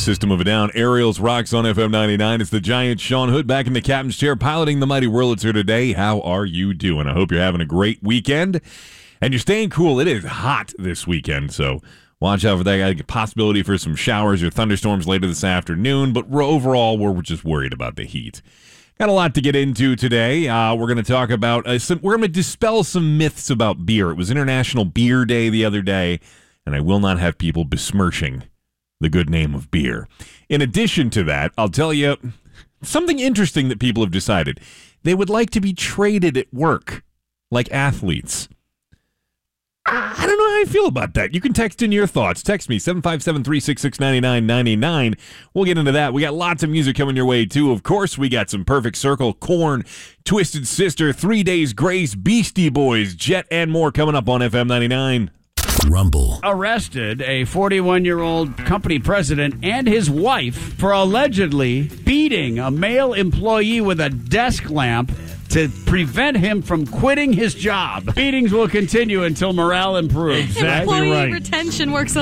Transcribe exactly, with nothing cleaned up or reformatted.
System of a Down. Ariel's Rocks on F M ninety-nine. It's the giant Sean Hood back in the captain's chair piloting the Mighty Wurlitzer today. How are you doing? I hope you're having a great weekend and you're staying cool. It is hot this weekend, so watch out for that. Got a possibility for some showers or thunderstorms later this afternoon, but overall, we're just worried about the heat. Got a lot to get into today. Uh, we're going to talk about, uh, some, we're going to dispel some myths about beer. It was International Beer Day the other day, and I will not have people besmirching the good name of beer. In addition to that, I'll tell you something interesting that people have decided. They would like to be traded at work, like athletes. I don't know how I feel about that. You can text in your thoughts. Text me, seven five seven, three six six, nine nine nine nine. We'll get into that. We got lots of music coming your way, too. Of course, we got some Perfect Circle, Korn, Twisted Sister, Three Days Grace, Beastie Boys, Jet, and more coming up on F M ninety-nine. Rumble. Arrested a forty-one-year-old company president and his wife for allegedly beating a male employee with a desk lamp to prevent him from quitting his job. Beatings will continue until morale improves. Employee retention works a